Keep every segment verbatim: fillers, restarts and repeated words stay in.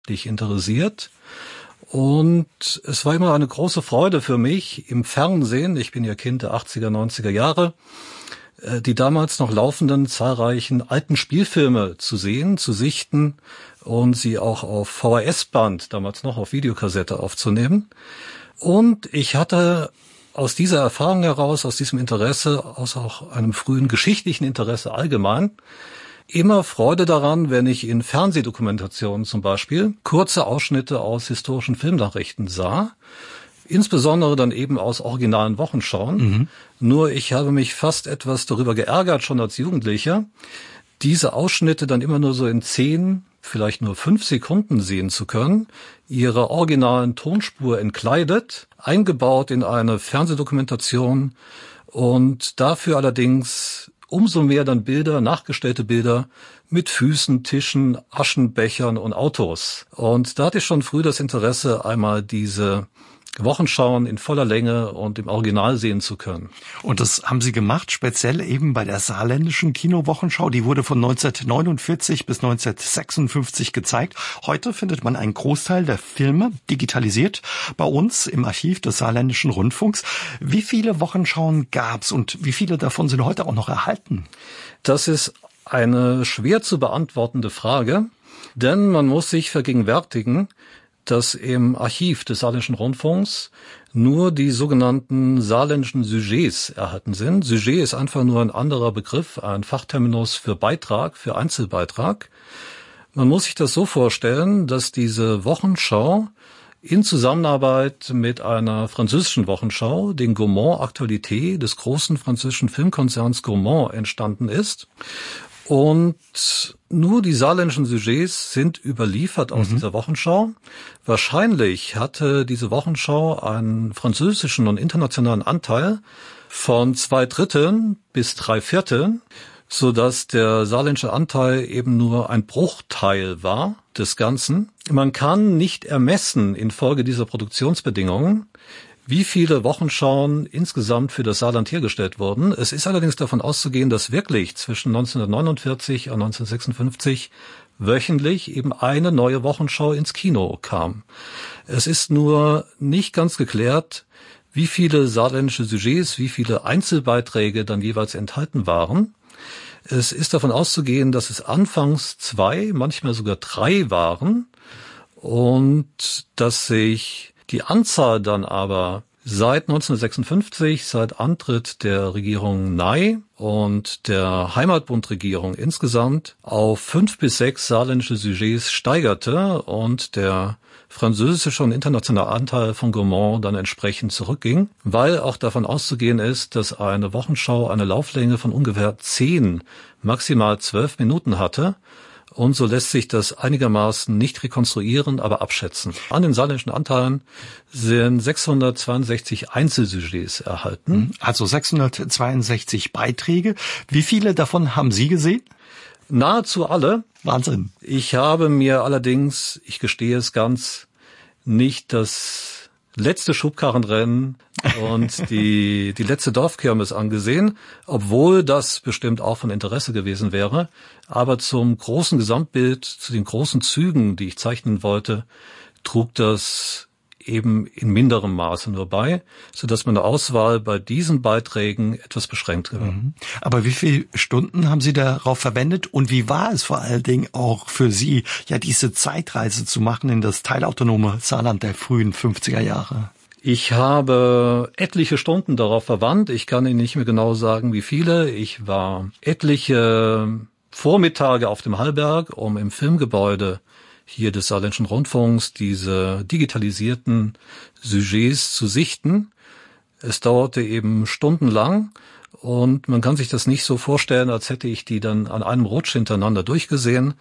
dich interessiert. Und es war immer eine große Freude für mich im Fernsehen, ich bin ja Kind der achtziger, neunziger Jahre, die damals noch laufenden zahlreichen alten Spielfilme zu sehen, zu sichten und sie auch auf V H S-Band, damals noch auf Videokassette aufzunehmen. Und ich hatte aus dieser Erfahrung heraus, aus diesem Interesse, aus auch einem frühen geschichtlichen Interesse allgemein, immer Freude daran, wenn ich in Fernsehdokumentationen zum Beispiel kurze Ausschnitte aus historischen Filmnachrichten sah, insbesondere dann eben aus originalen Wochenschauen. Mhm. Nur ich habe mich fast etwas darüber geärgert, schon als Jugendlicher, diese Ausschnitte dann immer nur so in zehn, vielleicht nur fünf Sekunden sehen zu können, ihrer originalen Tonspur entkleidet, eingebaut in eine Fernsehdokumentation und dafür allerdings umso mehr dann Bilder, nachgestellte Bilder mit Füßen, Tischen, Aschenbechern und Autos. Und da hatte ich schon früh das Interesse, einmal diese Wochenschauen in voller Länge und im Original sehen zu können. Und das haben Sie gemacht, speziell eben bei der saarländischen Kinowochenschau. Die wurde von neunzehnhundertneunundvierzig bis neunzehnhundertsechsundfünfzig gezeigt. Heute findet man einen Großteil der Filme digitalisiert bei uns im Archiv des Saarländischen Rundfunks. Wie viele Wochenschauen gab's und wie viele davon sind heute auch noch erhalten? Das ist eine schwer zu beantwortende Frage, denn man muss sich vergegenwärtigen, dass im Archiv des Saarländischen Rundfunks nur die sogenannten saarländischen Sujets erhalten sind. Sujet ist einfach nur ein anderer Begriff, ein Fachterminus für Beitrag, für Einzelbeitrag. Man muss sich das so vorstellen, dass diese Wochenschau in Zusammenarbeit mit einer französischen Wochenschau, den Gaumont Actualité des großen französischen Filmkonzerns Gaumont, entstanden ist. Und nur die saarländischen Sujets sind überliefert aus mhm. dieser Wochenschau. Wahrscheinlich hatte diese Wochenschau einen französischen und internationalen Anteil von zwei Dritteln bis drei Vierteln, sodass der saarländische Anteil eben nur ein Bruchteil war des Ganzen. Man kann nicht ermessen infolge dieser Produktionsbedingungen, wie viele Wochenschauen insgesamt für das Saarland hergestellt wurden. Es ist allerdings davon auszugehen, dass wirklich zwischen neunzehnhundertneunundvierzig und neunzehnhundertsechsundfünfzig wöchentlich eben eine neue Wochenschau ins Kino kam. Es ist nur nicht ganz geklärt, wie viele saarländische Sujets, wie viele Einzelbeiträge dann jeweils enthalten waren. Es ist davon auszugehen, dass es anfangs zwei, manchmal sogar drei waren und dass sich die Anzahl dann aber seit neunzehnhundertsechsundfünfzig, seit Antritt der Regierung Ney und der Heimatbundregierung insgesamt auf fünf bis sechs saarländische Sujets steigerte und der französische und internationale Anteil von Gaumont dann entsprechend zurückging, weil auch davon auszugehen ist, dass eine Wochenschau eine Lauflänge von ungefähr zehn, maximal zwölf Minuten hatte. Und so lässt sich das einigermaßen nicht rekonstruieren, aber abschätzen. An den saarländischen Anteilen sind sechshundertzweiundsechzig Einzelsujets erhalten. Also sechshundertzweiundsechzig Beiträge. Wie viele davon haben Sie gesehen? Nahezu alle. Wahnsinn. Ich habe mir allerdings, ich gestehe es ganz, nicht das letzte Schubkarrenrennen und die die letzte Dorfkirmes angesehen, obwohl das bestimmt auch von Interesse gewesen wäre. Aber zum großen Gesamtbild, zu den großen Zügen, die ich zeichnen wollte, trug das eben in minderem Maße nur bei, sodass meine Auswahl bei diesen Beiträgen etwas beschränkt war. Mhm. Aber wie viele Stunden haben Sie darauf verwendet und wie war es vor allen Dingen auch für Sie, ja diese Zeitreise zu machen in das teilautonome Saarland der frühen fünfziger Jahre? Ich habe etliche Stunden darauf verwandt. Ich kann Ihnen nicht mehr genau sagen, wie viele. Ich war etliche Vormittage auf dem Hallberg, um im Filmgebäude hier des Saarländischen Rundfunks diese digitalisierten Sujets zu sichten. Es dauerte eben stundenlang und man kann sich das nicht so vorstellen, als hätte ich die dann an einem Rutsch hintereinander durchgesehen,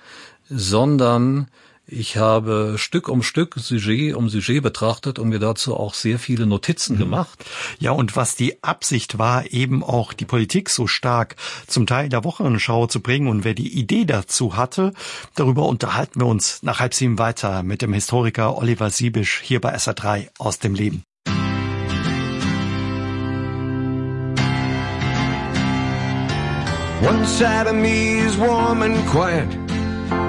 sondern ich habe Stück um Stück, Sujet um Sujet betrachtet und mir dazu auch sehr viele Notizen gemacht. Ja, und was die Absicht war, eben auch die Politik so stark zum Teil der Wochenschau zu bringen und wer die Idee dazu hatte, darüber unterhalten wir uns nach halb sieben weiter mit dem Historiker Oliver Siebisch hier bei S R drei aus dem Leben. One side of me is warm and quiet.